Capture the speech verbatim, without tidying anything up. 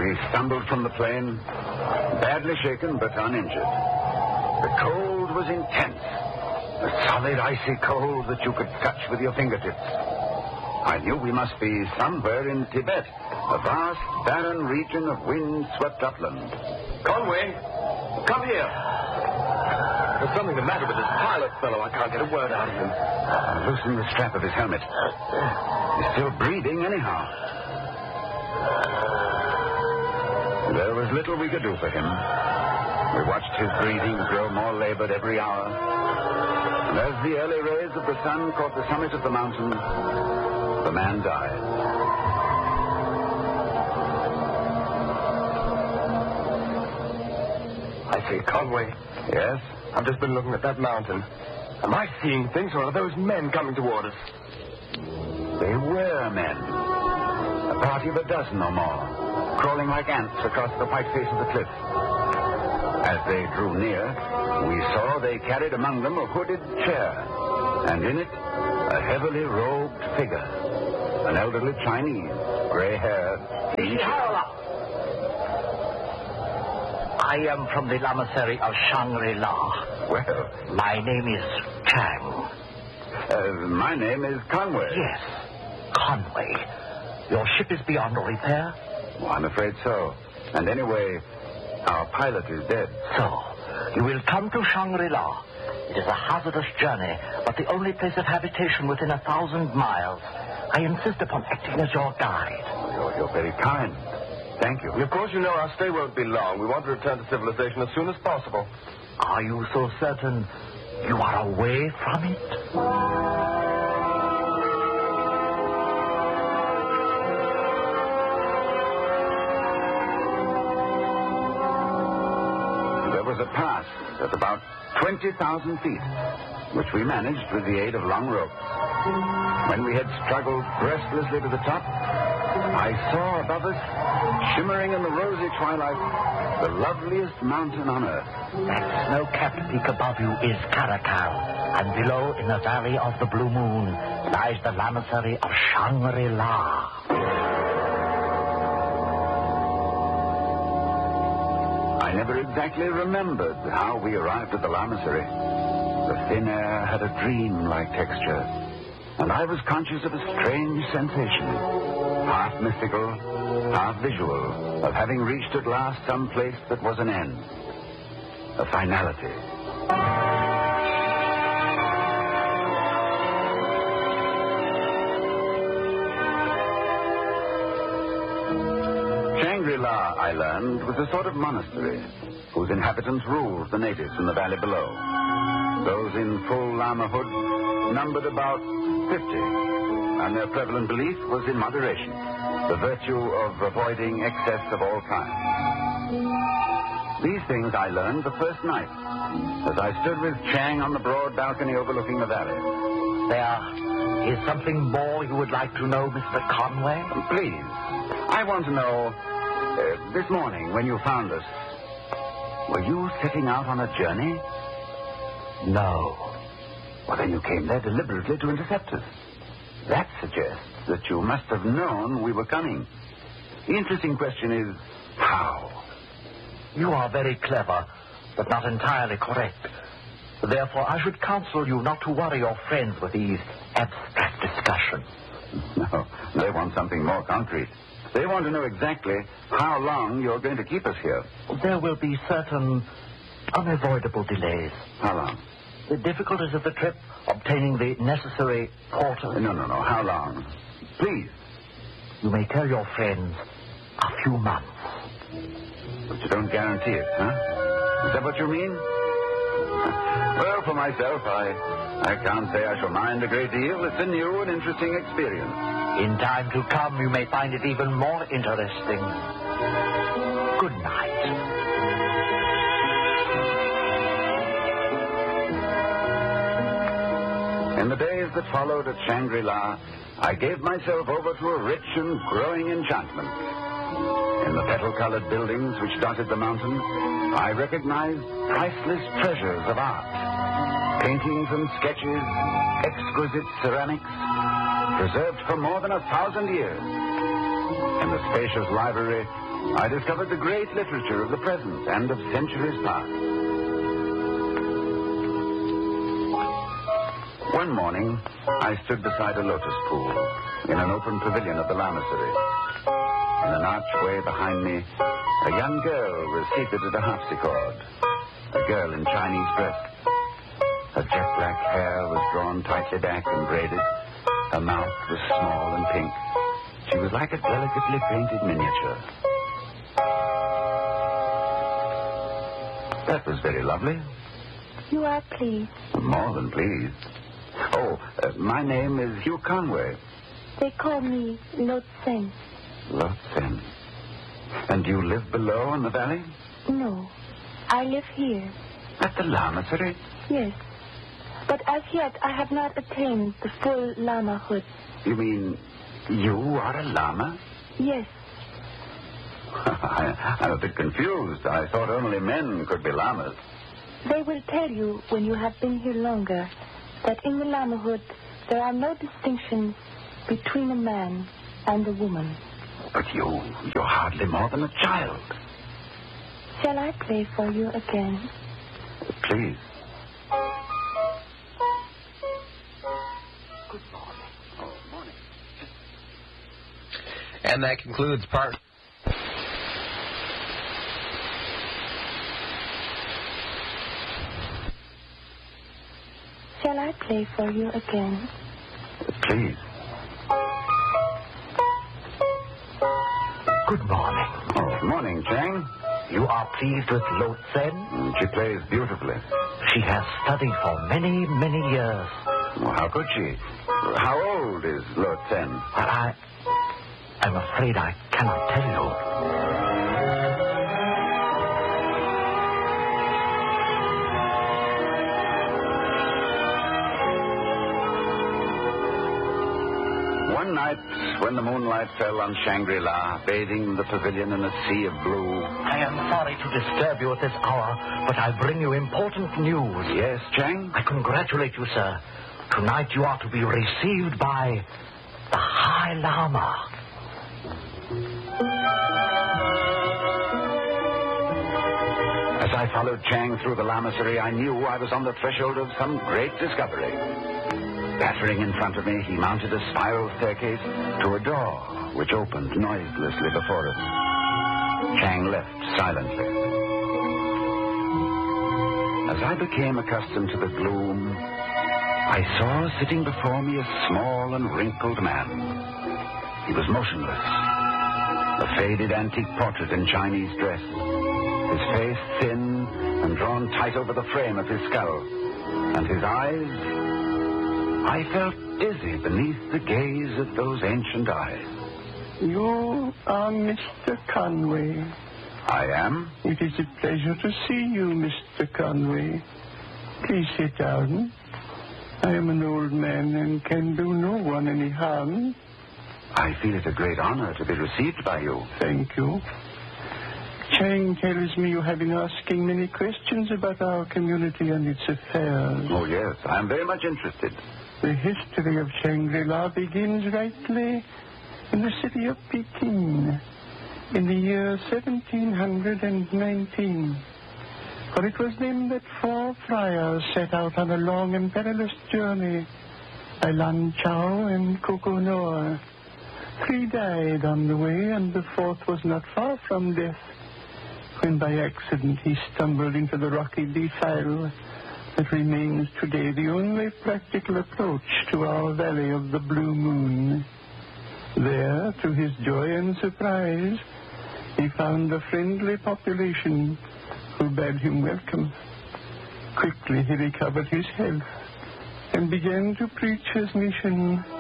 We stumbled from the plane, badly shaken but uninjured. The cold was intense, a solid, icy cold that you could touch with your fingertips. I knew we must be somewhere in Tibet, a vast, barren region of wind-swept upland. Conway, come here. There's something the matter with this pilot fellow. I can't get a word out of him. I loosened the strap of his helmet. He's still breathing anyhow. There was little we could do for him. We watched his breathing grow more labored every hour. And as the early rays of the sun caught the summit of the mountain, the man died. I say, Conway. Yes? I've just been looking at that mountain. Am I seeing things, or are those men coming toward us? They were men. A party of a dozen or more, crawling like ants across the white face of the cliff. As they drew near, we saw they carried among them a hooded chair, and in it, a heavily robed figure. An elderly Chinese, gray-haired. I am from the Lamasery of Shangri-La. Well, my name is Chang. Uh, my name is Conway. Yes, Conway. Your ship is beyond repair? Oh, I'm afraid so. And anyway, our pilot is dead. So, you will come to Shangri-La. It is a hazardous journey, but the only place of habitation within a thousand miles. I insist upon acting as your guide. You're, you're very kind. Thank you. Of course, you know our stay won't be long. We want to return to civilization as soon as possible. Are you so certain you are away from it? There was a pass at about twenty thousand feet, which we managed with the aid of long ropes. When we had struggled breathlessly to the top, I saw above us, shimmering in the rosy twilight, the loveliest mountain on earth. That snow-capped peak above you is Caracal, and below, in the valley of the Blue Moon, lies the Lamasery of Shangri-La. I never exactly remembered how we arrived at the Lamasery. The thin air had a dream-like texture, and I was conscious of a strange sensation, half mystical, half visual, of having reached at last some place that was an end, a finality. Shangri-La, I learned, was a sort of monastery whose inhabitants ruled the natives in the valley below. Those in full Lamahood numbered about fifty, and their prevalent belief was in moderation, the virtue of avoiding excess of all kinds. These things I learned the first night, as I stood with Chang on the broad balcony overlooking the valley. There is something more you would like to know, Mister Conway? Please. I want to know, uh, this morning when you found us, were you setting out on a journey? No. Well, then you came there deliberately to intercept us. That suggests that you must have known we were coming. The interesting question is, how? You are very clever, but not entirely correct. Therefore, I should counsel you not to worry your friends with these abstract discussions. No, they want something more concrete. They want to know exactly how long you're going to keep us here. There will be certain unavoidable delays. How long? The difficulties of the trip, obtaining the necessary porters. No, no, no. How long? Please. You may tell your friends a few months. But you don't guarantee it, huh? Is that what you mean? Well, for myself, I, I can't say I shall mind a great deal. It's a new and interesting experience. In time to come, you may find it even more interesting. Good night. In the days that followed at Shangri-La, I gave myself over to a rich and growing enchantment. In the petal-colored buildings which dotted the mountain, I recognized priceless treasures of art. Paintings and sketches, exquisite ceramics, preserved for more than a thousand years. In the spacious library, I discovered the great literature of the present and of centuries past. One morning, I stood beside a lotus pool in an open pavilion of the Lamasery. In an archway behind me, a young girl was seated at a harpsichord, a girl in Chinese dress. Her jet black hair was drawn tightly back and braided. Her mouth was small and pink. She was like a delicately painted miniature. That was very lovely. You are pleased. More than pleased. Oh, uh, my name is Hugh Conway. They call me Lot Sen. Lot Sen. And you live below in the valley? No, I live here. At the Lamasery? Yes. But as yet, I have not attained the full Lamahood. You mean you are a Lama? Yes. I, I'm a bit confused. I thought only men could be Lamas. They will tell you, when you have been here longer, that in the Lamahood, there are no distinctions between a man and a woman. But you, you're hardly more than a child. Shall I play for you again? Please. Good morning. Oh, morning. And that concludes part... Shall I play for you again? Please. Good morning. Oh, morning, Chang. You are pleased with Lot Sen? Mm, She plays beautifully. She has studied for many, many years. Well, how could she? How old is Lot Sen? But I... I'm afraid I cannot tell you. One night, when the moonlight fell on Shangri-La, bathing the pavilion in a sea of blue. I am sorry to disturb you at this hour, but I bring you important news. Yes, Chang? I congratulate you, sir. Tonight you are to be received by the High Lama. As I followed Chang through the Lamasery, I knew I was on the threshold of some great discovery. Battering in front of me, he mounted a spiral staircase to a door which opened noiselessly before us. Chang left silently. As I became accustomed to the gloom, I saw sitting before me a small and wrinkled man. He was motionless, a faded antique portrait in Chinese dress, his face thin and drawn tight over the frame of his skull, and his eyes... I felt dizzy beneath the gaze of those ancient eyes. You are Mister Conway. I am? It is a pleasure to see you, Mister Conway. Please sit down. I am an old man and can do no one any harm. I feel it a great honor to be received by you. Thank you. Chang tells me you have been asking many questions about our community and its affairs. Oh, yes. I am very much interested. The history of Shangri-La begins rightly in the city of Peking in the year seventeen nineteen. For it was then that four friars set out on a long and perilous journey by Lan Chao and Coco Noa. Three died on the way, and the fourth was not far from death when by accident he stumbled into the rocky defile that remains today the only practical approach to our valley of the Blue Moon. There, to his joy and surprise, he found a friendly population who bade him welcome. Quickly he recovered his health and began to preach his mission